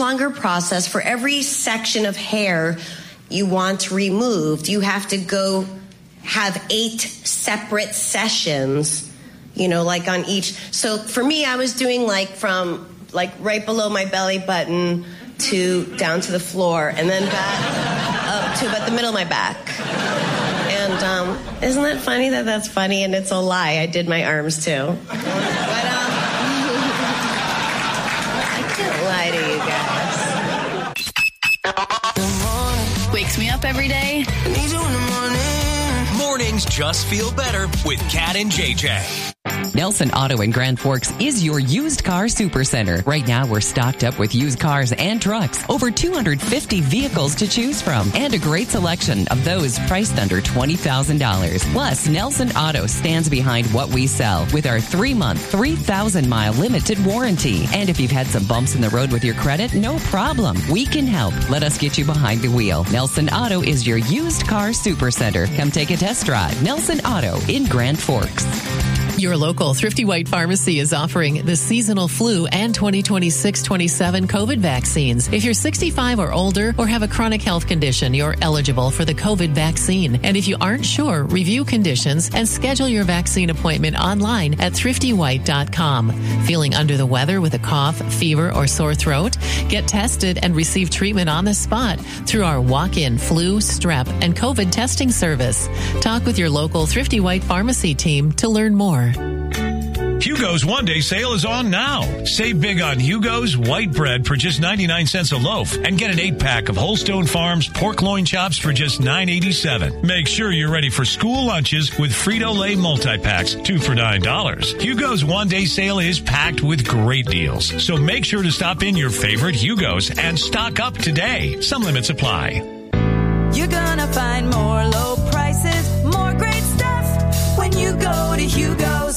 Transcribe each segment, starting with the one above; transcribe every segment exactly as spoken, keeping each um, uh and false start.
longer process. For every section of hair you want removed, you have to go have eight separate sessions, you know, like on each. So for me, I was doing like from like right below my belly button to down to the floor, and then back up to about the middle of my back. And um, isn't that funny that that's funny? And it's a lie. I did my arms too. But um, I can't lie to you guys. Wakes me up every day. Mornings just feel better with Kat and J J. Nelson Auto in Grand Forks is your used car supercenter. Right now, we're stocked up with used cars and trucks. Over two hundred fifty vehicles to choose from. And a great selection of those priced under twenty thousand dollars. Plus, Nelson Auto stands behind what we sell with our three-month, three thousand mile limited warranty. And if you've had some bumps in the road with your credit, no problem. We can help. Let us get you behind the wheel. Nelson Auto is your used car supercenter. Come take a test drive. Nelson Auto in Grand Forks. Your local Thrifty White Pharmacy is offering the seasonal flu and twenty twenty-six twenty-seven COVID vaccines. If you're sixty-five or older or have a chronic health condition, you're eligible for the COVID vaccine. And if you aren't sure, review conditions and schedule your vaccine appointment online at thrifty white dot com. Feeling under the weather with a cough, fever, or sore throat? Get tested and receive treatment on the spot through our walk-in flu, strep, and COVID testing service. Talk with your local Thrifty White Pharmacy team to learn more. Hugo's one-day sale is on now. Save big on Hugo's white bread for just ninety-nine cents a loaf and get an eight-pack of Holstone Farms pork loin chops for just nine eighty-seven. Make sure you're ready for school lunches with Frito-Lay multi-packs, two for nine dollars. Hugo's one-day sale is packed with great deals, so make sure to stop in your favorite Hugo's and stock up today. Some limits apply. You're gonna find more low prices, more great stuff when you go to Hugo's.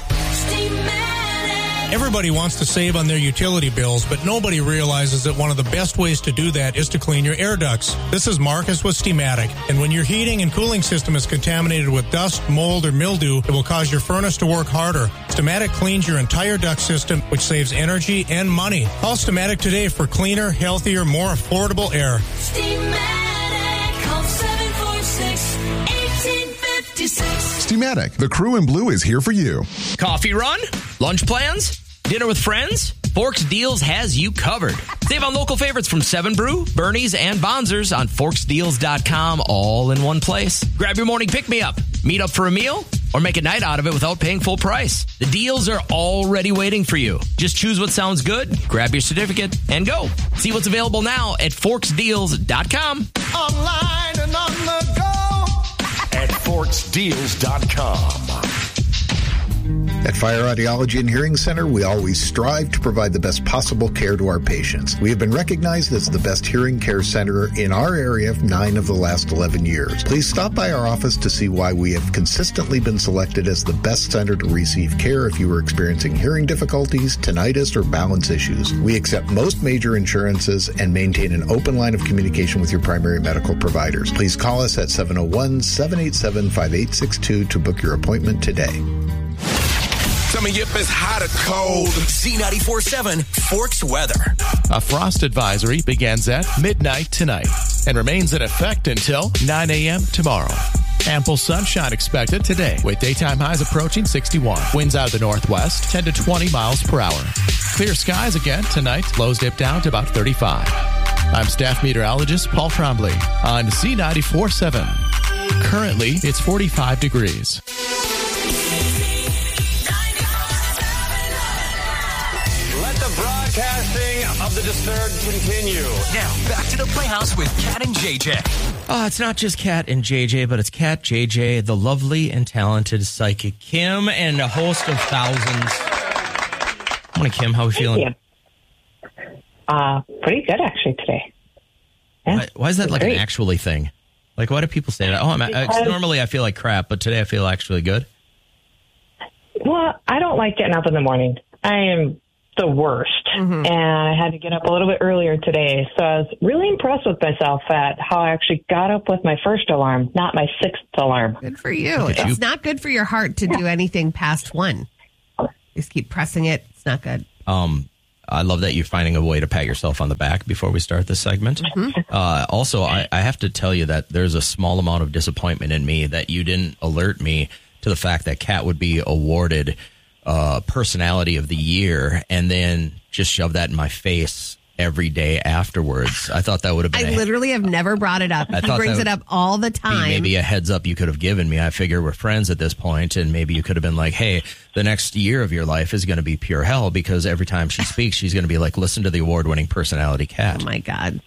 Everybody wants to save on their utility bills, but nobody realizes that one of the best ways to do that is to clean your air ducts. This is Marcus with Steamatic, and when your heating and cooling system is contaminated with dust, mold, or mildew, it will cause your furnace to work harder. Steamatic cleans your entire duct system, which saves energy and money. Call Steamatic today for cleaner, healthier, more affordable air. Steamatic, call seven four six, one eight five six. Steamatic, the crew in blue is here for you. Coffee run? Lunch plans? Dinner with friends? Forks Deals has you covered. Save on local favorites from Seven Brew, Bernie's, and Bonzer's on forks deals dot com, all in one place. Grab your morning pick-me-up, meet up for a meal, or make a night out of it without paying full price. The deals are already waiting for you. Just choose what sounds good, grab your certificate, and go. See what's available now at forks deals dot com. Online and on the go at forks deals dot com. At Fire Audiology and Hearing Center, we always strive to provide the best possible care to our patients. We have been recognized as the best hearing care center in our area for nine of the last eleven years. Please stop by our office to see why we have consistently been selected as the best center to receive care if you are experiencing hearing difficulties, tinnitus, or balance issues. We accept most major insurances and maintain an open line of communication with your primary medical providers. Please call us at seven oh one, seven eight seven, five eight six two to book your appointment today. Coming up is hot or cold. Z ninety-four point seven Forks weather. A frost advisory begins at midnight tonight and remains in effect until nine a.m. tomorrow. Ample sunshine expected today with daytime highs approaching sixty-one. Winds out of the northwest, ten to twenty miles per hour. Clear skies again tonight. Lows dip down to about thirty-five. I'm staff meteorologist Paul Trombley on Z ninety-four point seven. Currently, it's forty-five degrees. Broadcasting of the Disturbed continue. Now, back to the Playhouse with Kat and J J. Oh, it's not just Kat and J J, but it's Kat, J J, the lovely and talented psychic Kim, and a host of thousands. Morning, Kim. How are we feeling? Uh, pretty good, actually, today. Yeah, why, why is that like great. an actually thing? Like, why do people say that? Oh, I'm, I, normally I feel like crap, but today I feel actually good. Well, I don't like getting up in the morning. I am the worst. Mm-hmm. And I had to get up a little bit earlier today. So I was really impressed with myself at how I actually got up with my first alarm, not my sixth alarm. Good for you. It's you. not good for your heart to yeah. do anything past one. Just keep pressing it. It's not good. Um, I love that you're finding a way to pat yourself on the back before we start this segment. Mm-hmm. Uh, also, I, I have to tell you that there's a small amount of disappointment in me that you didn't alert me to the fact that Kat would be awarded uh, Personality of the Year and then just shove that in my face every day afterwards. I thought that would have been I a, literally have never brought it up. I He thought brings that it up all the time. maybe a heads up you could have given me. I figure we're friends at this point, and maybe you could have been like, hey, the next year of your life is going to be pure hell because every time she speaks, she's going to be like, listen to the award-winning personality Kat. Oh, my God.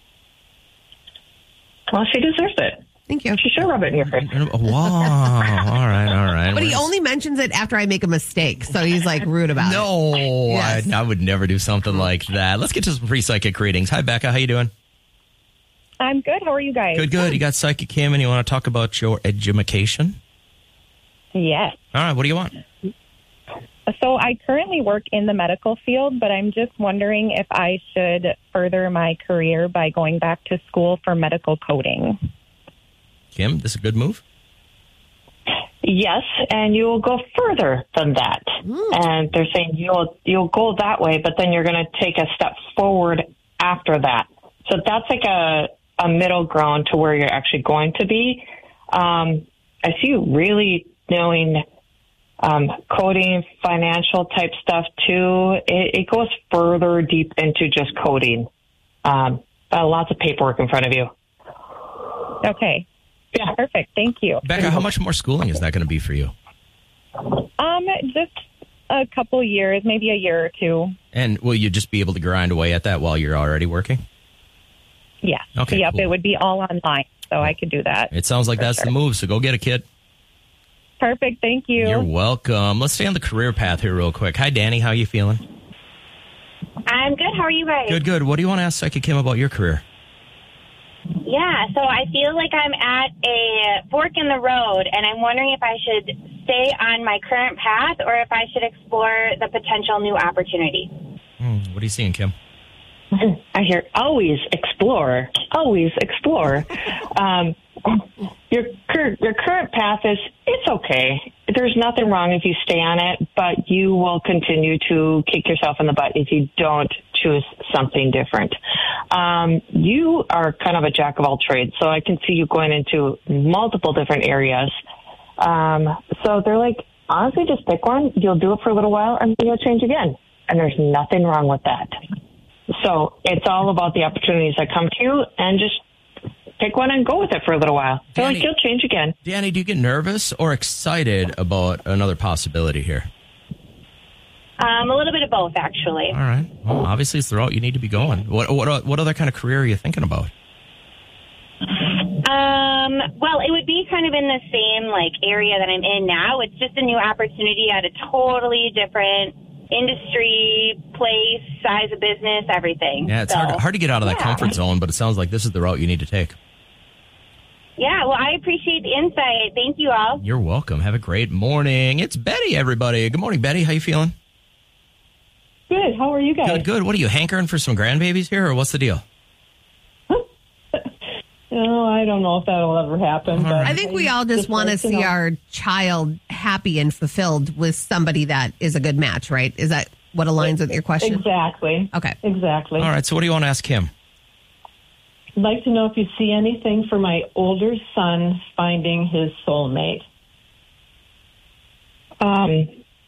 Well, she deserves it. Thank you. She should rub it in your face. Wow. All right, all right. But he only mentions it after I make a mistake, so he's like rude about no, it. No, yes. I, I would never do something like that. Let's get to some free psychic readings. Hi, Becca. How you doing? I'm good. How are you guys? Good, good. You got Psychic Kim, and you want to talk about your education? Yes. All right. What do you want? So I currently work in the medical field, but I'm just wondering if I should further my career by going back to school for medical coding. Kim, this is a good move? Yes, and you will go further than that. Mm. And they're saying you'll you'll go that way, but then you're going to take a step forward after that. So that's like a, a middle ground to where you're actually going to be. Um, I see you really knowing um, coding, financial type stuff too. It, it goes further deep into just coding. Um, uh, lots of paperwork in front of you. Okay. Yeah, perfect. Thank you. Becca, how much more schooling is that going to be for you? Um, just a couple years, maybe a year or two. And will you just be able to grind away at that while you're already working? Yeah. Okay, Yep, cool. it would be all online, so I could do that. It sounds like For that's sure. the move, so go get a kid. Perfect. Thank you. You're welcome. Let's stay on the career path here real quick. Hi, Danny. How you feeling? I'm good. How are you guys? Good, good. What do you want to ask Psychic Kim about your career? Yeah, so I feel like I'm at a fork in the road, and I'm wondering if I should stay on my current path or if I should explore the potential new opportunity. Hmm, what are you seeing, Kim? I hear always explore, always explore. um, your cur- your current path is, it's okay. There's nothing wrong if you stay on it, but you will continue to kick yourself in the butt if you don't choose something different. Um, you are kind of a jack of all trades, so I can see you going into multiple different areas. Um, so they're like, honestly, just pick one. You'll do it for a little while, and then you'll change again. And there's nothing wrong with that. So it's all about the opportunities that come to you, and just pick one and go with it for a little while. So like you'll change again. Danny, do you get nervous or excited about another possibility here? Um, a little bit of both, actually. All right. Well, obviously, it's the route you need to be going. What what what other kind of career are you thinking about? Um, well, it would be kind of in the same like area that I'm in now. It's just a new opportunity at a totally different industry, place, size of business, everything. Yeah, it's so, hard, hard to get out of that yeah. comfort zone, but it sounds like this is the route you need to take. Yeah, well, I appreciate the insight. Thank you all. You're welcome. Have a great morning. It's Betty, everybody. Good morning, Betty. How you feeling? Good. How are you guys? Good, good. What are you, hankering for some grandbabies here, or what's the deal? Oh, I don't know if that'll ever happen. But I think we all just, just want to like to see know. our child happy and fulfilled with somebody that is a good match, right? Is that what aligns with your question? Exactly. Okay. Exactly. All right, so what do you want to ask him? I'd like to know if you see anything for my older son finding his soulmate. Um.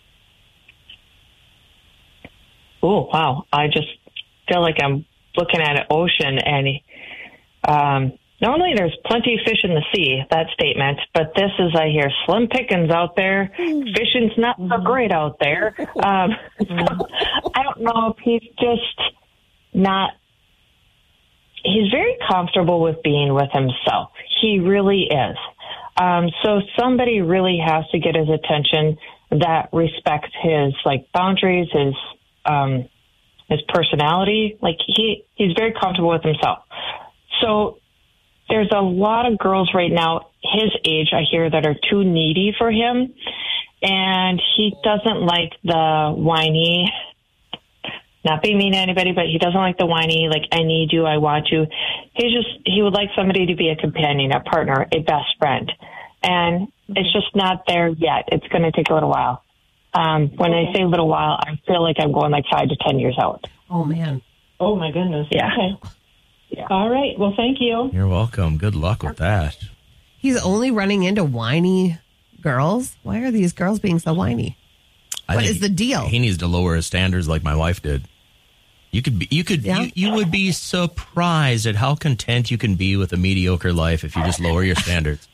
Oh, wow. I just feel like I'm looking at an ocean, and um, normally there's plenty of fish in the sea, that statement, but this is, I hear slim pickings out there. Fishing's not so great out there. Um, so I don't know if he's just not, he's very comfortable with being with himself. He really is. Um, so somebody really has to get his attention that respects his like boundaries, his um, his personality. Like he he's very comfortable with himself. So there's a lot of girls right now his age, I hear, that are too needy for him, and he doesn't like the whiny. Not being mean to anybody, but he doesn't like the whiny, like, I need you, I want you. He just, he would like somebody to be a companion, a partner, a best friend. And it's just not there yet. It's going to take a little while. Um, when I say a little while, I feel like I'm going like five to ten years out. Oh, man. Oh, my goodness. Yeah. Okay. Yeah. All right. Well, thank you. You're welcome. Good luck with that. He's only running into whiny girls. Why are these girls being so whiny? I What think is the deal? He needs to lower his standards like my wife did. You could be, you could, Yeah. you, you would be surprised at how content you can be with a mediocre life if you just lower your standards.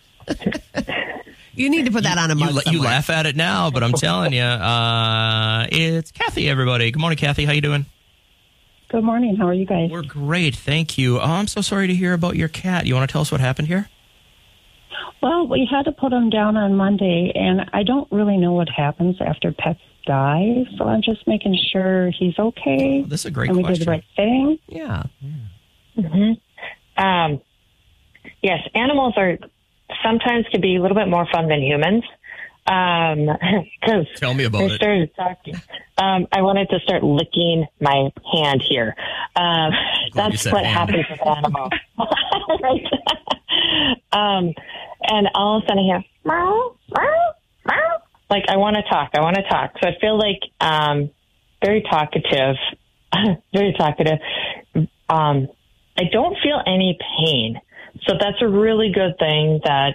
You need to put that on a mug You, you somewhere. laugh at it now, but I'm telling you, uh, it's Kathy, everybody. Good morning, Kathy. How you doing? Good morning. How are you guys? We're great. Thank you. Oh, I'm so sorry to hear about your cat. You want to tell us what happened here? Well, we had to put him down on Monday, and I don't really know what happens after pets die, so I'm just making sure he's okay. Oh, this is a great and we question. did the right thing. Yeah. Mm-hmm. Um, yes, animals are sometimes can be a little bit more fun than humans. Um, cause Tell me about I it. started talking. Um, I wanted to start licking my hand here. Um, you that's said what hand. happens with animals. Right? um, and all of a sudden I hear, meow, meow, meow. Like I want to talk. I want to talk. So I feel like, um, very talkative, very talkative. Um, I don't feel any pain. So that's a really good thing that,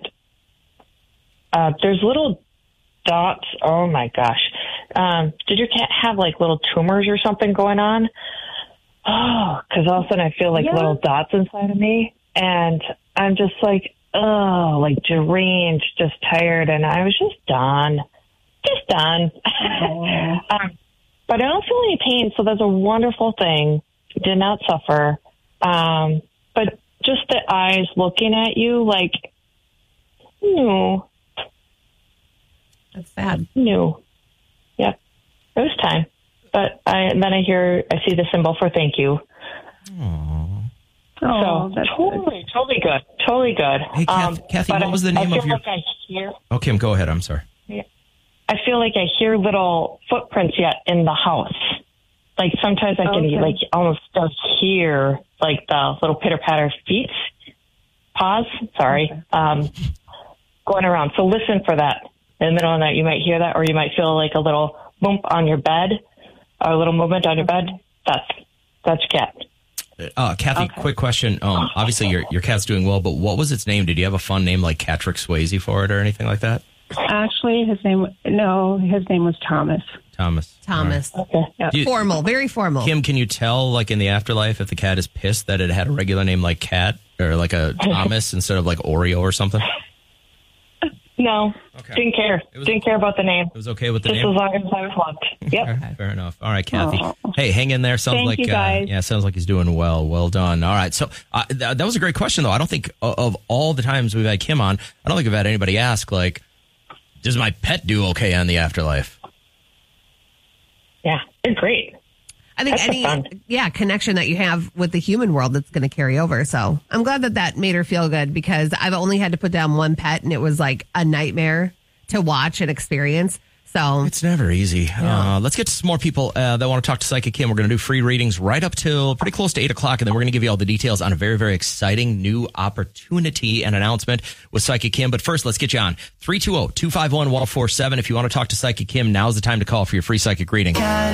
uh, there's little dots. Oh my gosh. Um, did your cat have like little tumors or something going on? Oh, cause all of a sudden I feel like Yeah. little dots inside of me and I'm just like, oh, like deranged, just tired. And I was just done, just done. um, but I don't feel any pain. So that's a wonderful thing. Did not suffer. Um, but just the eyes looking at you like, no. That's sad. No. Yep. It was time. But I then I hear, I see the symbol for thank you. Oh, so that's totally, totally good. Totally good. Hey, Kath- Kathy, but what was the I- name I of feel your- Like I hear, Oh, Kim, go ahead. I'm sorry. I feel like I hear little footprints yet in the house. Like sometimes I can Okay. like almost just hear like the little pitter patter feet, paws. Sorry, um, going around. So listen for that. In the middle of the night, you might hear that, or you might feel like a little bump on your bed, or a little movement on your bed. That's that's your cat. Uh, Kathy, quick question. Um, obviously, your your cat's doing well, but what was its name? Did you have a fun name like Catrick Swayze for it or anything like that? Actually, his name, no, his name was Thomas. Thomas. Thomas. Okay. Do you- Formal, very formal. Kim, can you tell, like in the afterlife, if the cat is pissed that it had a regular name like Cat or like a Thomas instead of like Oreo or something? No, didn't care. Didn't care about the name. It was okay with the Just name? as long as I was loved. Yep. Okay, fair enough. All right, Kathy. Aw. Hey, hang in there. Sounds Thank like you, guys. Uh, yeah, sounds like he's doing well. Well done. All right. So uh, th- that was a great question, though. I don't think uh, of all the times we've had Kim on, I don't think I've had anybody ask like, "Does my pet do okay on the afterlife?" Yeah, it's great. I think That's any fun. yeah connection that you have with the human world that's going to carry over. So I'm glad that that made her feel good because I've only had to put down one pet and it was like a nightmare to watch and experience. So It's never easy. Uh, let's get to some more people uh, that want to talk to Psychic Kim. We're going to do free readings right up till pretty close to eight o'clock, and then we're going to give you all the details on a very, very exciting new opportunity and announcement with Psychic Kim. But first, let's get you on three two zero, two five one, one zero four seven. If you want to talk to Psychic Kim, now's the time to call for your free psychic reading.